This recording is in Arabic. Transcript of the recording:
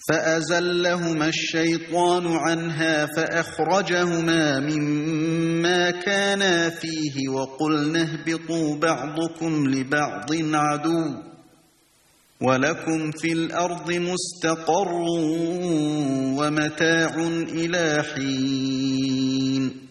فأزلهما الشيطان عنها فأخرجهما مما كانا فيه وقلنا اهبطوا بعضكم لبعض عدو ولكم في الأرض مستقر ومتاع إلى حين